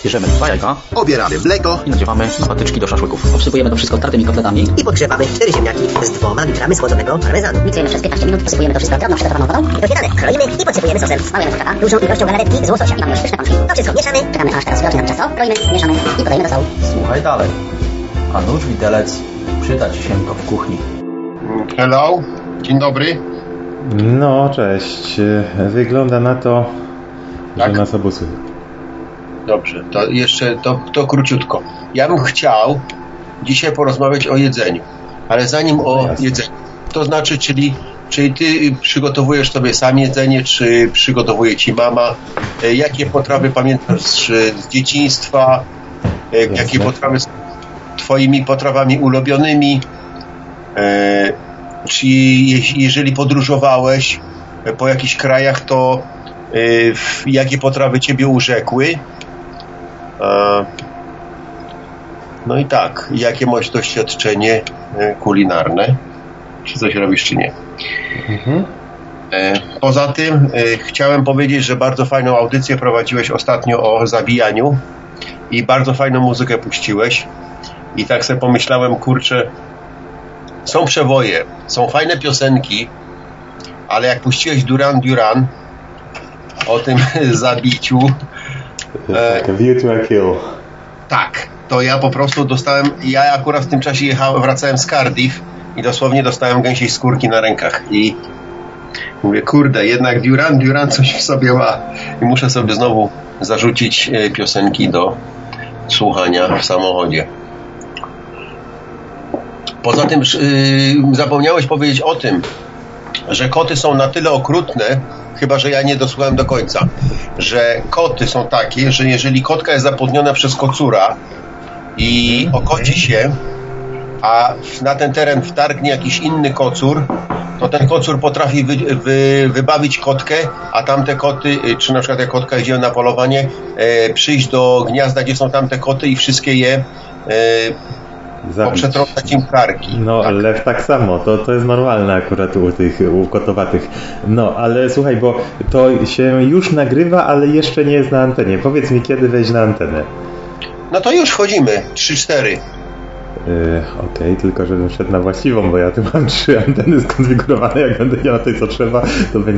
Bierzemy 2 jajka, Obieramy mleko i nadziewamy na patyczki do szaszłyków. Obsypujemy to wszystko tartymi kotletami. I podgrzewamy 4 ziemniaki z 2 litrami schłodzonego parmezanu. Miksujemy przez 15 minut, posypujemy to wszystko drobną przygotowaną wodą. I doświadane. Kroimy i podsypujemy sosem. Smalujemy kurczaka Dużą ilością galaretki z łososia. i mamy już pyszne pączki. To wszystko mieszamy. Czekamy aż teraz rośnie nam ciasto, kroimy, mieszamy i podajemy do stołu. Słuchaj dalej. A nóż widelec przyda ci się to w kuchni. Hello, dzień dobry. No, cześć. Wygląda na to, Tak? że nas obu słychać. Dobrze, to jeszcze to króciutko. Ja bym chciał dzisiaj porozmawiać o jedzeniu, ale zanim o Jasne. jedzeniu, to znaczy, czyli ty przygotowujesz sobie sam jedzenie, czy przygotowuje ci mama? Jakie potrawy pamiętasz z dzieciństwa? Jakie potrawy są twoimi potrawami ulubionymi? Czy jeżeli podróżowałeś po jakichś krajach, to jakie potrawy ciebie urzekły? No i tak, jakie masz doświadczenie kulinarne? Czy coś robisz, czy nie? Poza tym chciałem powiedzieć, że bardzo fajną audycję prowadziłeś ostatnio o zabijaniu i bardzo fajną muzykę puściłeś i tak sobie pomyślałem, kurczę, są przewoje, są fajne piosenki, ale jak puściłeś Duran Duran o tym zabiciu, View to a Kill. tak, to ja po prostu ja akurat w tym czasie wracałem z Cardiff i dosłownie dostałem gęsiej skórki na rękach i mówię, kurde, jednak Duran coś w sobie ma i muszę sobie znowu zarzucić piosenki do słuchania w samochodzie. Poza tym zapomniałeś powiedzieć o tym, że koty są na tyle okrutne, chyba że ja nie dosłuchałem do końca, że koty są takie, że jeżeli kotka jest zapłodniona przez kocura i okoci się, a na ten teren wtargnie jakiś inny kocur, to ten kocur potrafi wybawić kotkę, a tamte koty, czy na przykład jak kotka idzie na polowanie, przyjść do gniazda, gdzie są tamte koty i wszystkie je poprzetrącać im karki. No, tak. lew tak samo, to jest normalne akurat u kotowatych. No, ale słuchaj, bo to się już nagrywa, ale jeszcze nie jest na antenie. Powiedz mi, kiedy wejść na antenę. No to już wchodzimy, 3-4. Okej, tylko żebym szedł na właściwą, bo ja tu mam 3 anteny skonfigurowane. Jak będę miał tej co trzeba, to będzie